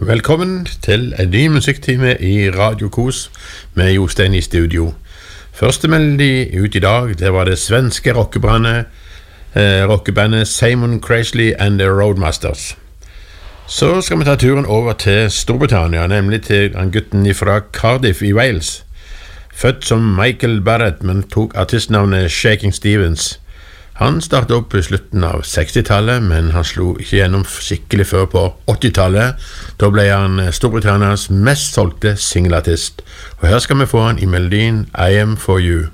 Velkommen til en ny musikktime i Radio Kos med Jostein i studio. Første melodi ut i dag, det var det svenske rockebandet Simon Crashley and the Roadmasters. Så skal vi ta turen over til Storbritannia, nemlig til den gutten fra Cardiff i Wales. Født som Michael Barrett, men tok artistnavnet Shaking Stevens. Han startet opp i slutten av 60-tallet, men han slo ikke gjennom skikkelig før på 80-tallet. Da ble han Storbritannias mest solgte singelartist. Og her skal vi få han i melodien I Am For You.